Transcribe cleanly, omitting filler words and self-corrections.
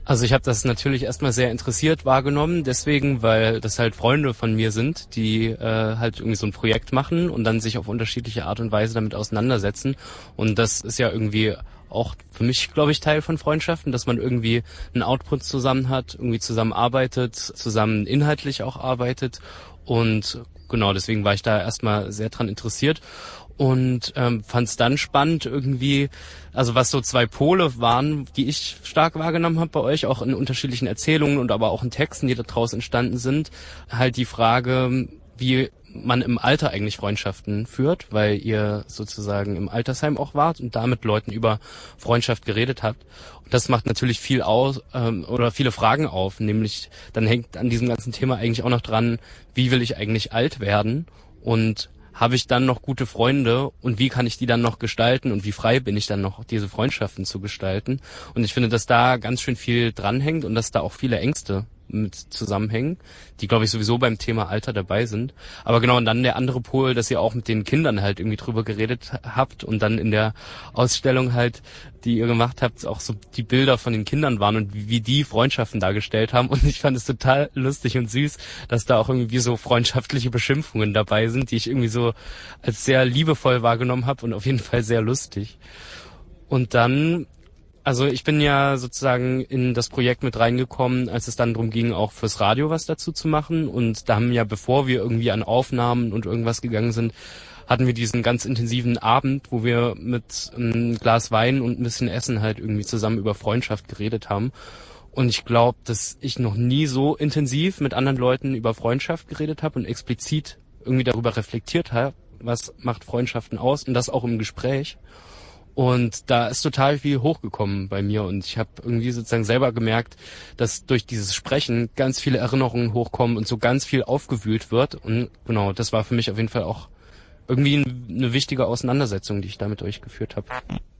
Also ich habe das natürlich erstmal sehr interessiert wahrgenommen, deswegen, weil das halt Freunde von mir sind, die halt irgendwie so ein Projekt machen und dann sich auf unterschiedliche Art und Weise damit auseinandersetzen. Und das ist ja irgendwie auch für mich, glaube ich, Teil von Freundschaften, dass man irgendwie einen Output zusammen hat, irgendwie zusammen arbeitet, zusammen inhaltlich auch arbeitet. Und genau, deswegen war ich da erstmal sehr dran interessiert. Und fand es dann spannend irgendwie, also was so zwei Pole waren, die ich stark wahrgenommen habe bei euch, auch in unterschiedlichen Erzählungen und aber auch in Texten, die daraus entstanden sind, halt die Frage, wie man im Alter eigentlich Freundschaften führt, weil ihr sozusagen im Altersheim auch wart und da mit Leuten über Freundschaft geredet habt. Und das macht natürlich viel aus oder viele Fragen auf, nämlich dann hängt an diesem ganzen Thema eigentlich auch noch dran, wie will ich eigentlich alt werden und habe ich dann noch gute Freunde und wie kann ich die dann noch gestalten und wie frei bin ich dann noch, diese Freundschaften zu gestalten. Und ich finde, dass da ganz schön viel dranhängt und dass da auch viele Ängste mit zusammenhängen, die, glaube ich, sowieso beim Thema Alter dabei sind. Aber genau, und dann der andere Pol, dass ihr auch mit den Kindern halt irgendwie drüber geredet habt und dann in der Ausstellung halt, die ihr gemacht habt, auch so die Bilder von den Kindern waren und wie die Freundschaften dargestellt haben. Und ich fand es total lustig und süß, dass da auch irgendwie so freundschaftliche Beschimpfungen dabei sind, die ich irgendwie so als sehr liebevoll wahrgenommen habe und auf jeden Fall sehr lustig. Und dann, also ich bin ja sozusagen in das Projekt mit reingekommen, als es dann darum ging, auch fürs Radio was dazu zu machen. Und da haben ja, bevor wir irgendwie an Aufnahmen und irgendwas gegangen sind, hatten wir diesen ganz intensiven Abend, wo wir mit einem Glas Wein und ein bisschen Essen halt irgendwie zusammen über Freundschaft geredet haben. Und ich glaube, dass ich noch nie so intensiv mit anderen Leuten über Freundschaft geredet habe und explizit irgendwie darüber reflektiert habe, was macht Freundschaften aus und das auch im Gespräch. Und da ist total viel hochgekommen bei mir und ich habe irgendwie sozusagen selber gemerkt, dass durch dieses Sprechen ganz viele Erinnerungen hochkommen und so ganz viel aufgewühlt wird. Und genau, das war für mich auf jeden Fall auch irgendwie eine wichtige Auseinandersetzung, die ich da mit euch geführt habe.